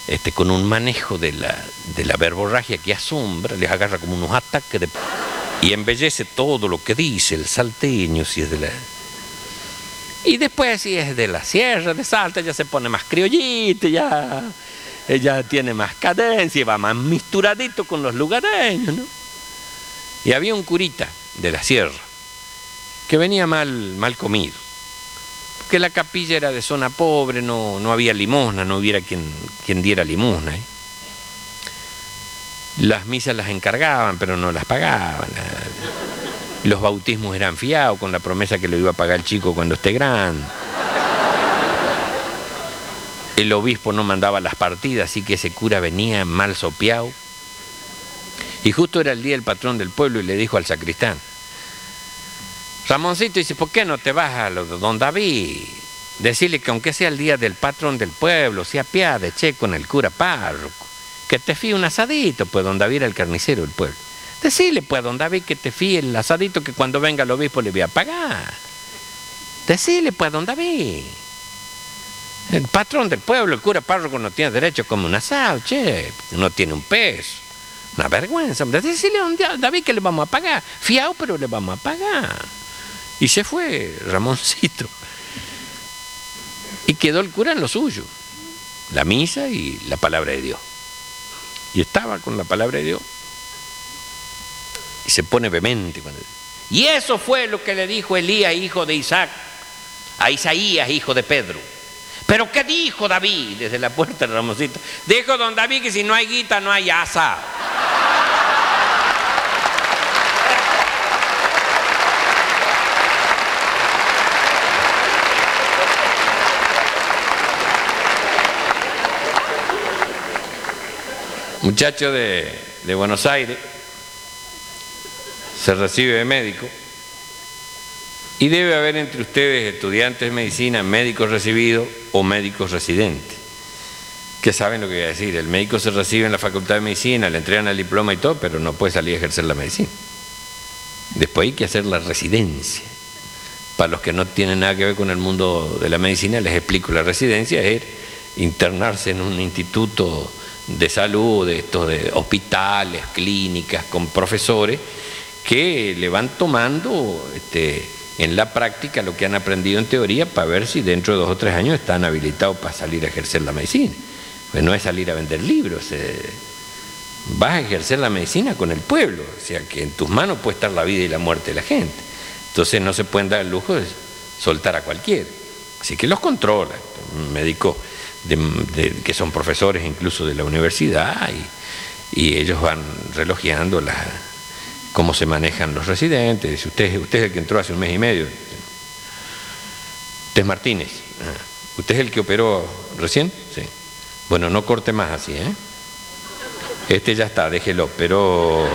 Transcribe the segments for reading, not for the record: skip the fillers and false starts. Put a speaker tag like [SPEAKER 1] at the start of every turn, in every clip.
[SPEAKER 1] con un manejo de la verborragia que asombra, les agarra como unos ataques y embellece todo lo que dice el salteño, si es de la... Y después, si es de la Sierra de Salta, ya se pone más criollito, ya ella tiene más cadencia, va más misturadito con los lugareños, ¿no? Y había un curita de la Sierra que venía mal comido, porque la capilla era de zona pobre, no había limosna, no hubiera quien diera limosna, ¿eh? Las misas las encargaban, pero no las pagaban. Los bautismos eran fiados con la promesa que lo iba a pagar el chico cuando esté grande. El obispo no mandaba las partidas, así que ese cura venía mal sopeado. Y justo era el día del patrón del pueblo y le dijo al sacristán: Ramoncito, dice, ¿por qué no te vas a lo de don David? Decirle que aunque sea el día del patrón del pueblo, se apiade, che, con el cura párroco, que te fíe un asadito, pues don David era el carnicero del pueblo. Decirle, pues, don David, que te fíe el asadito que cuando venga el obispo le voy a pagar. Decirle, pues, don David. El patrón del pueblo, el cura párroco, no tiene derecho a comer un asado, che, no tiene un peso. Una vergüenza. Decirle a don David que le vamos a pagar. Fiao, pero le vamos a pagar. Y se fue Ramoncito. Y quedó el cura en lo suyo. La misa y la palabra de Dios. Y estaba con la palabra de Dios. Y se pone vehemente cuando dice. Y eso fue lo que le dijo Elías, hijo de Isaac, a Isaías, hijo de Pedro. ¿Pero qué dijo David? Desde la puerta de Ramoncito. Dijo don David que si no hay guita, no hay asa. Muchacho de Buenos Aires, se recibe de médico y debe haber entre ustedes estudiantes de medicina, médicos recibidos o médicos residentes, que saben lo que voy a decir. El médico se recibe en la facultad de medicina, le entregan el diploma y todo, pero no puede salir a ejercer la medicina. Después hay que hacer la residencia. Para los que no tienen nada que ver con el mundo de la medicina, les explico, la residencia es internarse en un instituto de salud, de hospitales, clínicas, con profesores que le van tomando en la práctica lo que han aprendido en teoría para ver si dentro de 2 o 3 años están habilitados para salir a ejercer la medicina. Pues no es salir a vender libros, vas a ejercer la medicina con el pueblo, o sea que en tus manos puede estar la vida y la muerte de la gente. Entonces no se pueden dar el lujo de soltar a cualquiera, así que los controla, médicos que son profesores incluso de la universidad y ellos van relojeando cómo se manejan los residentes. Usted es el que entró hace 1 mes y medio. Usted es Martínez. ¿Usted es el que operó recién? Sí. Bueno, no corte más así, ¿eh? Ya está, déjelo, pero...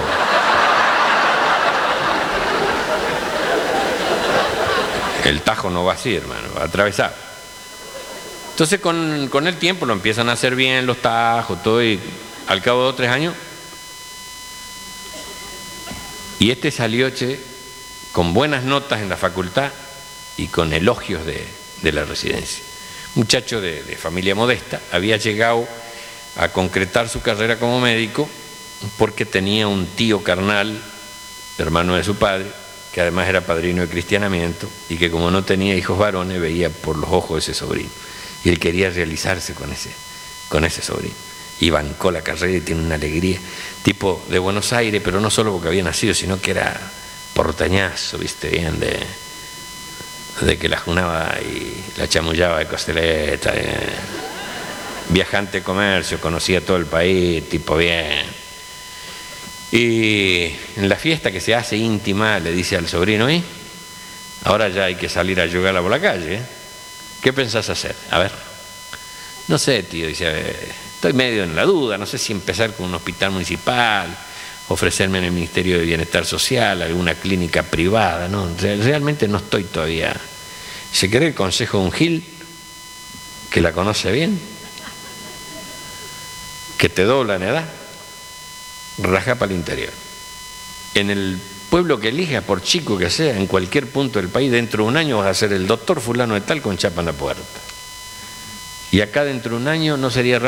[SPEAKER 1] El tajo no va así, hermano, va atravesado. Entonces con el tiempo lo empiezan a hacer bien los tajos, todo, y al cabo de 2 o 3 años, y salió, con buenas notas en la facultad y con elogios de la residencia. Muchacho de familia modesta, había llegado a concretar su carrera como médico porque tenía un tío carnal, hermano de su padre, que además era padrino de cristianamiento y que como no tenía hijos varones veía por los ojos de ese sobrino. Y él quería realizarse con ese sobrino. Y bancó la carrera y tiene una alegría. Tipo de Buenos Aires, pero no solo porque había nacido, sino que era portañazo, ¿viste? Bien de que la junaba y la chamullaba de costeleta. Viajante de comercio, conocía todo el país, tipo bien. Y en la fiesta que se hace íntima le dice al sobrino, ahora ya hay que salir a jugarla por la calle, ¿eh? ¿Qué pensás hacer? A ver. No sé, tío, dice, estoy medio en la duda, no sé si empezar con un hospital municipal, ofrecerme en el Ministerio de Bienestar Social, alguna clínica privada, no, realmente no estoy todavía. ¿Se quiere el consejo de un Gil, que la conoce bien, que te dobla en edad? Rajá para el interior. En el pueblo que elija, por chico que sea, en cualquier punto del país, dentro de 1 año vas a ser el doctor fulano de tal con chapa en la puerta. Y acá dentro de 1 año no sería raro